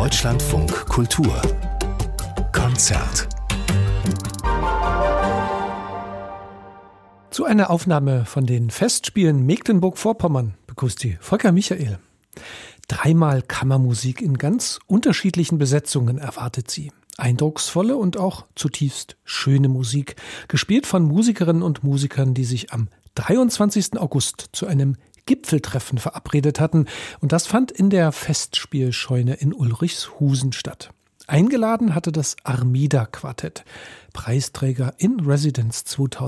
Deutschlandfunk Kultur Konzert. Zu einer Aufnahme von den Festspielen Mecklenburg-Vorpommern begrüßt Sie Volker Michael. Dreimal Kammermusik in ganz unterschiedlichen Besetzungen erwartet Sie. Eindrucksvolle und auch zutiefst schöne Musik, gespielt von Musikerinnen und Musikern, die sich am 23. August zu einem Gipfeltreffen verabredet hatten. Und das fand in der Festspielscheune in Ulrichshusen statt. Eingeladen hatte das Armida-Quartett, Preisträger in Residence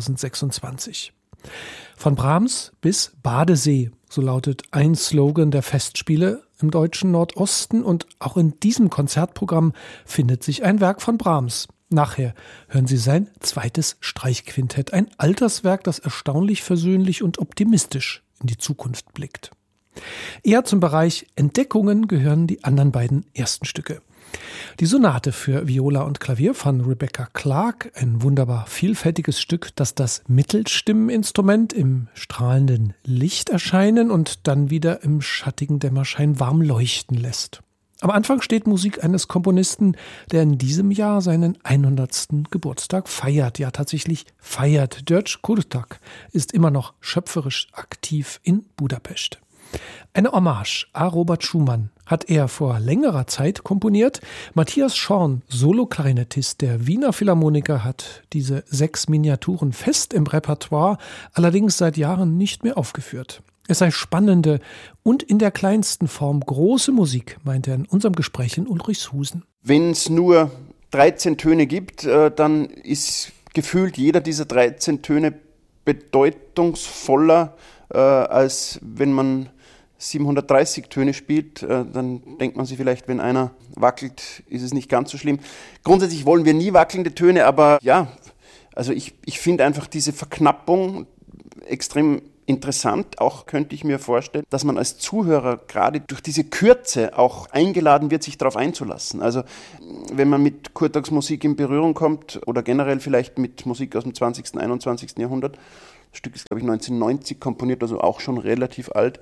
2026. Von Brahms bis Badesee, so lautet ein Slogan der Festspiele im deutschen Nordosten. Und auch in diesem Konzertprogramm findet sich ein Werk von Brahms. Nachher hören Sie sein zweites Streichquintett, ein Alterswerk, das erstaunlich versöhnlich und optimistisch in die Zukunft blickt. Eher zum Bereich Entdeckungen gehören die anderen beiden ersten Stücke. Die Sonate für Viola und Klavier von Rebecca Clark, ein wunderbar vielfältiges Stück, das das Mittelstimmeninstrument im strahlenden Licht erscheinen und dann wieder im schattigen Dämmerschein warm leuchten lässt. Am Anfang steht Musik eines Komponisten, der in diesem Jahr seinen 100. Geburtstag feiert. Ja, tatsächlich feiert. György Kurtak ist immer noch schöpferisch aktiv in Budapest. Eine Hommage à Robert Schumann hat er vor längerer Zeit komponiert. Matthias Schorn, Solo-Klarinettist der Wiener Philharmoniker, hat diese 6 Miniaturen fest im Repertoire, allerdings seit Jahren nicht mehr aufgeführt. Es sei spannende und in der kleinsten Form große Musik, meint er in unserem Gespräch in Ulrichshusen. Wenn es nur 13 Töne gibt, dann ist gefühlt jeder dieser 13 Töne bedeutungsvoller, als wenn man 730 Töne spielt. Dann denkt man sich vielleicht, wenn einer wackelt, ist es nicht ganz so schlimm. Grundsätzlich wollen wir nie wackelnde Töne, aber ja, also ich finde einfach diese Verknappung extrem interessant. Auch könnte ich mir vorstellen, dass man als Zuhörer gerade durch diese Kürze auch eingeladen wird, sich darauf einzulassen. Also wenn man mit Kurtaks Musik in Berührung kommt oder generell vielleicht mit Musik aus dem 20., 21. Jahrhundert, das Stück ist, glaube ich, 1990 komponiert, also auch schon relativ alt,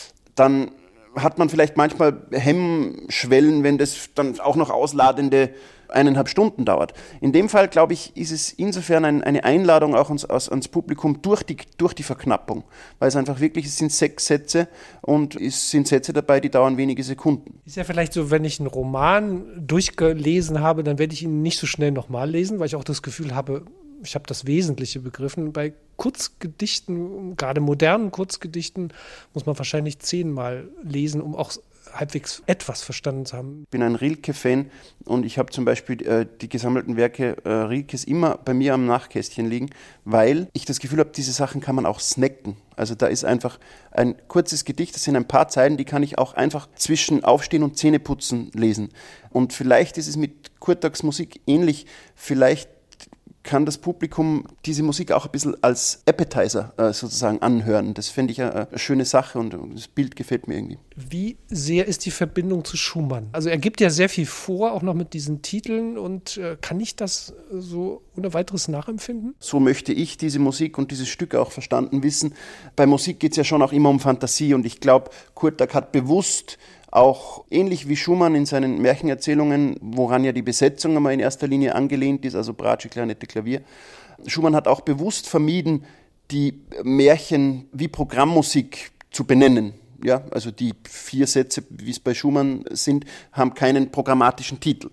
dann hat man vielleicht manchmal Hemmschwellen, wenn das dann auch noch ausladende 1,5 Stunden dauert. In dem Fall, glaube ich, ist es insofern eine Einladung auch ans Publikum durch die Verknappung, weil es einfach wirklich, es sind 6 Sätze und es sind Sätze dabei, die dauern wenige Sekunden. Ist ja vielleicht so, wenn ich einen Roman durchgelesen habe, dann werde ich ihn nicht so schnell nochmal lesen, weil ich auch das Gefühl habe, ich habe das Wesentliche begriffen. Bei Kurzgedichten, gerade modernen Kurzgedichten, muss man wahrscheinlich 10-mal lesen, um auch halbwegs etwas verstanden zu haben. Ich bin ein Rilke-Fan und ich habe zum Beispiel die gesammelten Werke Rilkes immer bei mir am Nachkästchen liegen, weil ich das Gefühl habe, diese Sachen kann man auch snacken. Also da ist einfach ein kurzes Gedicht, das sind ein paar Zeilen, die kann ich auch einfach zwischen Aufstehen und Zähneputzen lesen. Und vielleicht ist es mit Kurtaks Musik ähnlich, vielleicht kann das Publikum diese Musik auch ein bisschen als Appetizer sozusagen anhören. Das fände ich eine schöne Sache und das Bild gefällt mir irgendwie. Wie sehr ist die Verbindung zu Schumann? Also er gibt ja sehr viel vor, auch noch mit diesen Titeln, und kann ich das so ohne weiteres nachempfinden? So möchte ich diese Musik und dieses Stück auch verstanden wissen. Bei Musik geht es ja schon auch immer um Fantasie und ich glaube, Kurtak hat bewusst auch ähnlich wie Schumann in seinen Märchenerzählungen, woran ja die Besetzung einmal in erster Linie angelehnt ist, also Bratsche, Klarinette, Klavier. Schumann hat auch bewusst vermieden, die Märchen wie Programmmusik zu benennen. Ja, also die 4 Sätze, wie es bei Schumann sind, haben keinen programmatischen Titel.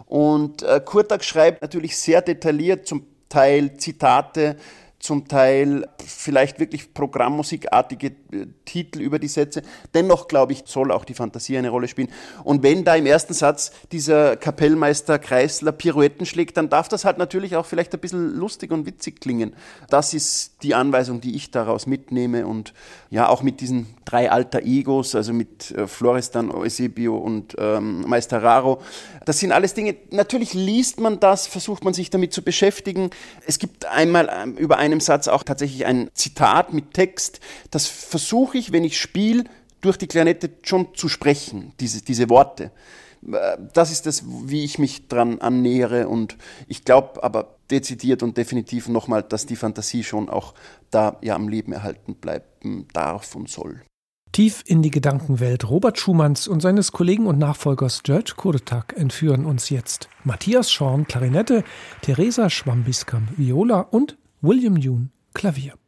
Und Kurtak schreibt natürlich sehr detailliert, zum Teil Zitate, zum Teil vielleicht wirklich programmmusikartige Titel über die Sätze. Dennoch, glaube ich, soll auch die Fantasie eine Rolle spielen. Und wenn da im ersten Satz dieser Kapellmeister Kreisler Pirouetten schlägt, dann darf das halt natürlich auch vielleicht ein bisschen lustig und witzig klingen. Das ist die Anweisung, die ich daraus mitnehme. Und ja, auch mit diesen 3 Alter Egos, also mit Florestan, Eusebio und Meister Raro. Das sind alles Dinge, natürlich liest man das, versucht man sich damit zu beschäftigen. Es gibt einmal über einem Satz auch tatsächlich ein Zitat mit Text. Das versuche ich, wenn ich spiele, durch die Klarinette schon zu sprechen, diese Worte. Das ist das, wie ich mich dran annähere, und ich glaube aber dezidiert und definitiv nochmal, dass die Fantasie schon auch da ja am Leben erhalten bleiben darf und soll. Tief in die Gedankenwelt Robert Schumanns und seines Kollegen und Nachfolgers György Kurtág entführen uns jetzt Matthias Schorn, Klarinette, Teresa Schwambiskam, Viola und William Yoon, Klavier.